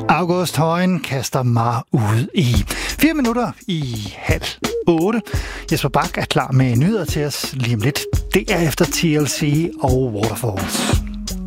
August Højen kaster mig ud i 4 minutter i 7:30. Jesper Bak er klar med nyheder til os lige om lidt. Det er efter TLC og Waterfalls.